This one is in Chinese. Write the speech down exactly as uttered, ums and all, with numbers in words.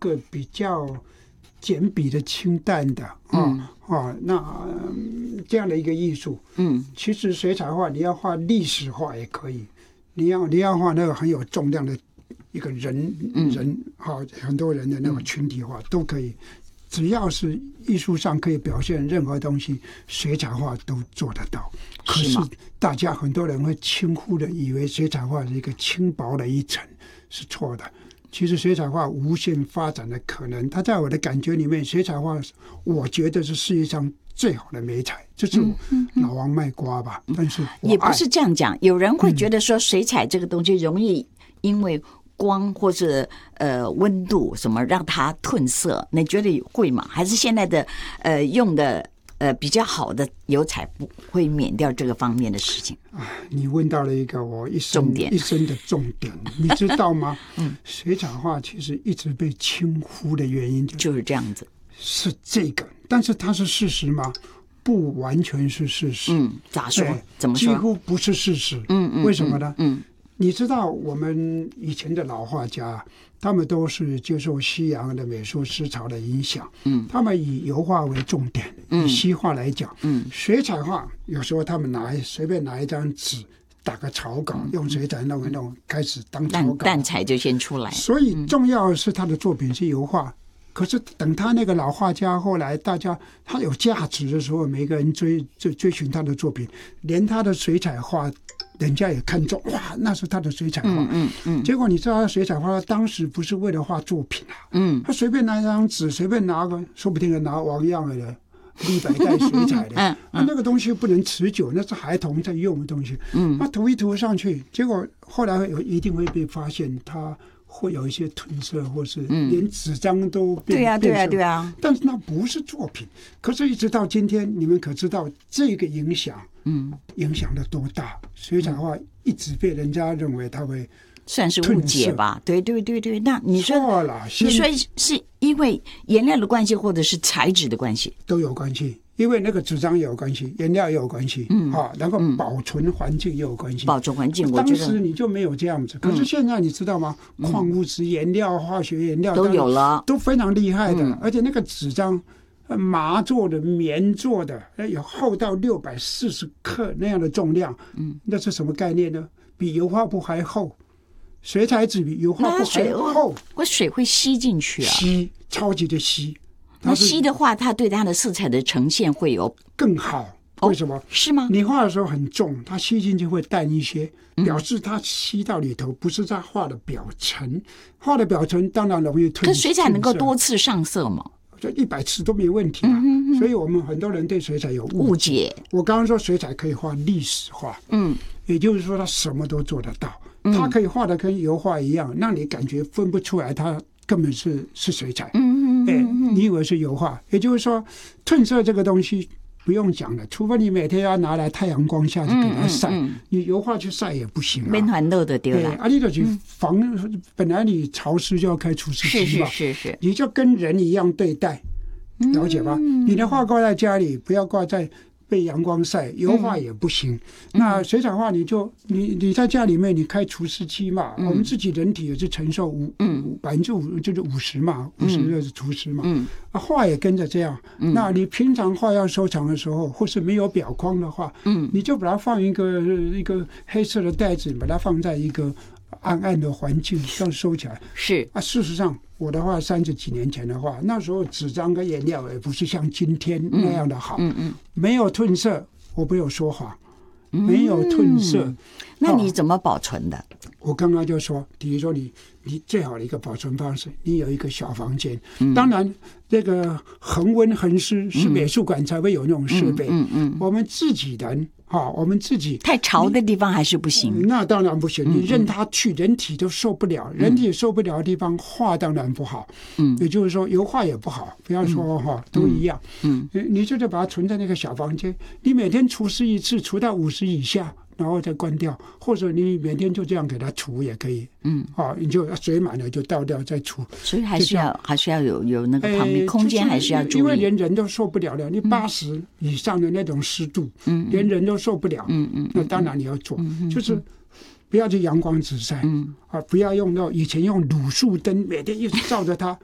个比较简笔的、清淡的啊、嗯哦、那、呃、这样的一个艺术。嗯，其实水彩画你要画历史画也可以，你要你要画那个很有重量的一个人、嗯、人哈、哦，很多人的那个群体画、嗯、都可以。只要是艺术上可以表现任何东西，水彩画都做得到。可是大家很多人会轻忽的以为水彩画是一个轻薄的一层，是错的。其实水彩画无限发展的可能，它在我的感觉里面，水彩画我觉得是世界上最好的媒材，这是老王卖瓜吧。嗯嗯、但是也不是这样讲，有人会觉得说水彩这个东西容易因为光或是呃温度什么让它褪色，你觉得会吗？还是现在的呃用的呃比较好的油彩不会免掉这个方面的事情？ 啊，你问到了一个我一生一生的重点，你知道吗？嗯，水彩画其实一直被轻忽的原因、就是、 就是这样子， 是这个，但是它是事实吗？不完全是事实。 嗯，咋说？怎么说？ 几乎不是事实。 嗯嗯， 为什么呢？ 嗯。 你知道我们以前的老画家，他们都是接受西洋的美术思潮的影响，嗯，他们以油画为重点，以西画来讲，嗯，水彩画有时候他们拿随便拿一张纸打个草稿，嗯、用水彩弄一弄，开始当草稿， 淡彩就先出来。 所以重要的是他的作品是油画。可是等他那个老画家后来大家他有价值的时候，每个人追追追寻他的作品，连他的水彩画人家也看中，哇，那是他的水彩画。嗯 嗯, 嗯结果你知道他水彩画当时不是为了画作品啊，嗯，他随便拿一张纸，随便拿个，说不定拿王样的一百袋水彩的，嗯嗯、那个东西不能持久，那是孩童在用的东西，嗯，他涂一涂上去，结果后来有一定会被发现他会有一些褪色，或是连纸张都变、嗯、 对呀、啊、对呀、啊、对呀、啊。 但是那不是作品。可是，一直到今天，你们可知道这个影响？嗯，影响的多大？水彩画一直被人家认为它会算是误解吧？对对对对。那你说错了， 你说是因为颜料的关系，或者是材质的关系？ 都有关系。因为那个纸张也有关系，颜料也有关系，嗯，啊，然后保存环境也有关系。 保存环境，我觉得当时你就没有这样子，可是现在你知道吗？嗯、矿物质颜料、化学颜料都有了， 都非常厉害的，嗯、而且那个纸张，麻做的、棉做的，有厚到六百四十克那样的重量，嗯，那是什么概念呢？比油画布还厚，水彩纸比油画布还厚， 我水会吸进去啊， 吸，超级的吸。 那吸的话，它对它的色彩的呈现会有更好。为什么？哦、 是吗？ 你画的时候很重，它吸进去会淡一些，表示它吸到里头，不是在画的表层。画的表层当然容易褪。 可水彩能够多次上色吗？ 就一百次都没问题啊。嗯、所以我们很多人对水彩有误解。我刚刚说水彩可以画历史画，嗯，也就是说它什么都做得到，嗯、它可以画的跟油画一样，让你感觉分不出来它根本是是水彩。嗯。哎，你以为是油画？也就是说，褪色这个东西不用讲了，除非你每天要拿来太阳光下去给它晒，嗯嗯、你油画去晒也不行啊。 面团漏的丢了。 啊，你就去防，嗯、本来你潮湿就要开除湿机嘛， 是是是是， 你就跟人一样对待，了解吧？嗯、你的画挂在家里，不要挂在被阳光晒，油画也不行。嗯、那水彩画你就你你在家里面你开除湿机嘛，嗯、我们自己人体也是承受五百分之五就是五十嘛，五十就是除湿嘛。嗯、啊，画也跟着这样。嗯、那你平常画要收藏的时候，或是没有表框的话，嗯、你就把它放一个一个黑色的袋子，把它放在一个暗暗的环境上收起来。 是啊， 事实上。我的话，三十几年前的话，那时候纸张跟颜料也不是像今天那样的好，嗯嗯嗯、没有褪色，我没有说谎，嗯、没有褪色。 那你怎么保存的？ 哦、我刚刚就说，比如说你，你最好的一个保存方式，你有一个小房间，嗯、当然这个恒温恒湿是美术馆才会有那种设备，嗯嗯嗯、我们自己人。好，我们自己太潮的地方还是不行。 那当然不行，你任它去，人体都受不了，嗯、人体受不了的地方，画当然不好。嗯，也就是说，油画也不好，不要说哈，嗯、都一样。嗯，你就得把它存在那个小房间，你每天除湿一次，除到五十以下。然后再关掉，或者你每天就这样给它除也可以。嗯，啊，你就水满了就倒掉再除。 所以还是要还是要有有那个旁边空间还是要注意， 因为连人都受不了了。你八十以上的那种湿度，嗯，连人都受不了。嗯嗯，那当然你要做，嗯、就是不要去阳光直晒。嗯，啊，不要用到以前用卤素灯，每天一直照着它。